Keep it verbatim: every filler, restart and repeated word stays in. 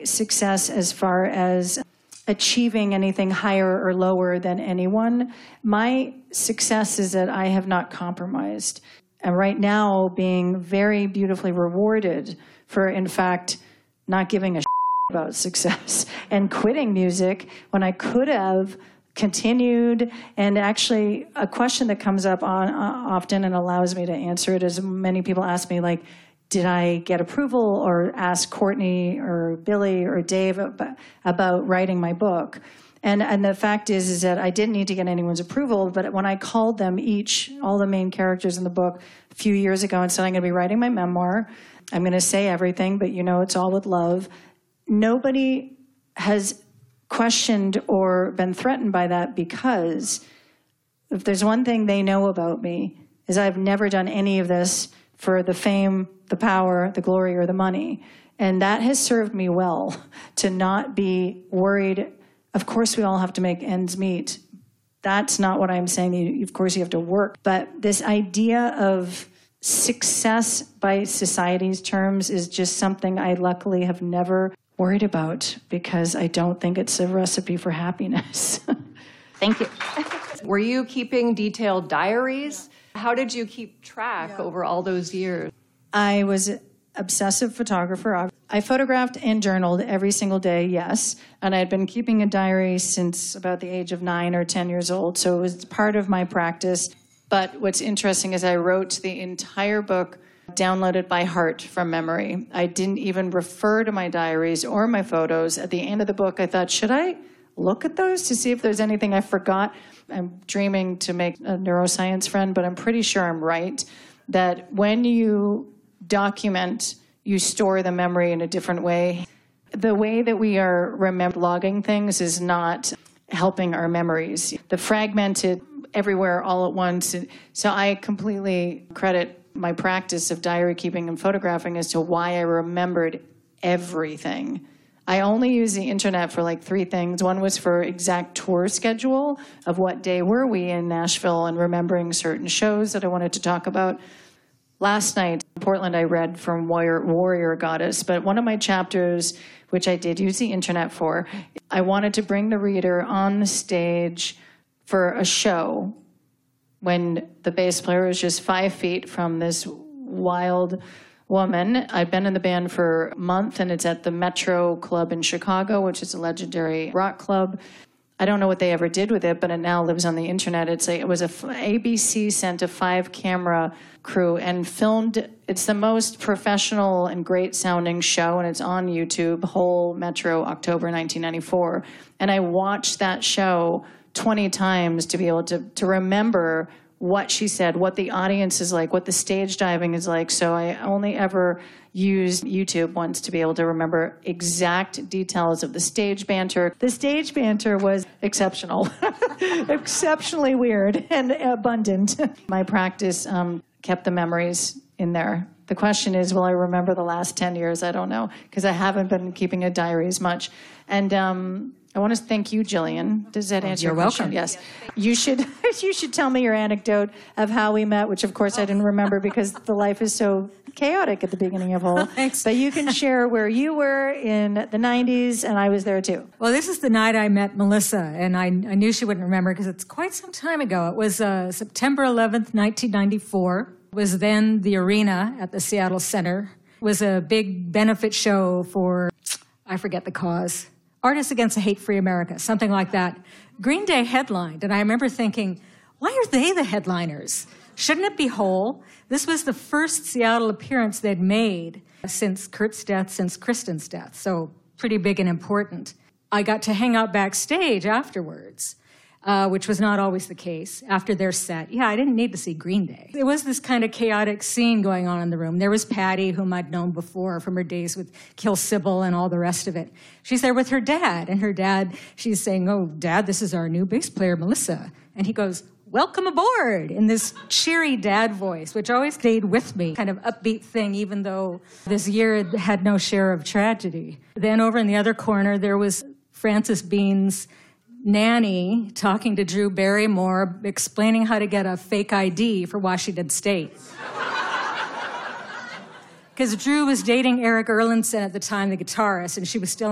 success as far as achieving anything higher or lower than anyone. My success is that I have not compromised. And right now, being very beautifully rewarded for, in fact, not giving a shit about success and quitting music when I could have continued. And actually, a question that comes up on, uh, often and allows me to answer it is many people ask me, like, did I get approval or ask Courtney or Billy or Dave about, about writing my book? And and the fact is, is that I didn't need to get anyone's approval, but when I called them each, all the main characters in the book, a few years ago and said, I'm going to be writing my memoir, I'm going to say everything, but you know it's all with love, nobody has questioned or been threatened by that, because if there's one thing they know about me, is I've never done any of this for the fame, the power, the glory, or the money. And that has served me well, to not be worried. Of course, we all have to make ends meet. That's not what I'm saying. You, of course, you have to work. But this idea of success by society's terms is just something I luckily have never worried about, because I don't think it's a recipe for happiness. Thank you. Were you keeping detailed diaries? How did you keep track yeah. over all those years? I was an obsessive photographer. I photographed and journaled every single day, yes. And I had been keeping a diary since about the age of nine or ten years old. So it was part of my practice. But what's interesting is I wrote the entire book downloaded by heart from memory. I didn't even refer to my diaries or my photos. At the end of the book, I thought, should I look at those to see if there's anything I forgot? I'm dreaming to make a neuroscience friend, but I'm pretty sure I'm right, that when you document, you store the memory in a different way. The way that we are remember logging things is not helping our memories. The fragmented everywhere all at once. So I completely credit my practice of diary keeping and photographing as to why I remembered everything. I only use the internet for like three things. One was for exact tour schedule of what day were we in Nashville and remembering certain shows that I wanted to talk about. Last night in Portland, I read from Warrior, Warrior Goddess, but one of my chapters, which I did use the internet for, I wanted to bring the reader on the stage for a show when the bass player was just five feet from this wild woman. I've been in the band for a month, and it's at the Metro Club in Chicago, which is a legendary rock club. I don't know what they ever did with it, but it now lives on the internet. It's a, it was a A B C sent a five-camera crew and filmed. It's the most professional and great-sounding show, and it's on YouTube. Whole Metro, October nineteen ninety-four, and I watched that show twenty times to be able to to remember what she said, what the audience is like, what the stage diving is like. So I only ever used YouTube once to be able to remember exact details of the stage banter. The stage banter was exceptional, exceptionally weird and abundant. My practice um, kept the memories in there. The question is, will I remember the last ten years? I don't know, because I haven't been keeping a diary as much. And um, I want to thank you, Jillian. Does that answer You're your question? welcome. Yes. You should you should tell me your anecdote of how we met, which of course I didn't remember because the life is so chaotic at the beginning of Whole. Thanks. But you can share where you were in the nineties, and I was there too. Well, this is the night I met Melissa, and I, I knew she wouldn't remember because it's quite some time ago. It was uh, September eleventh, nineteen ninety-four. It was then the Arena at the Seattle Center. It was a big benefit show for, I forget the cause, Artists Against a Hate-Free America, something like that. Green Day headlined, and I remember thinking, why are they the headliners? Shouldn't it be Whole? This was the first Seattle appearance they'd made since Kurt's death, since Kristen's death, so pretty big and important. I got to hang out backstage afterwards, uh, which was not always the case, after their set. Yeah, I didn't need to see Green Day. There was this kind of chaotic scene going on in the room. There was Patty, whom I'd known before from her days with Kill Sybil and all the rest of it. She's there with her dad, and her dad, she's saying, oh, Dad, this is our new bass player, Melissa. And he goes, welcome aboard, in this cheery dad voice, which always stayed with me, kind of upbeat thing, even though this year had no share of tragedy. Then over in the other corner, there was Frances Bean's nanny talking to Drew Barrymore, explaining how to get a fake I D for Washington State. Because Drew was dating Eric Erlandson at the time, the guitarist, and she was still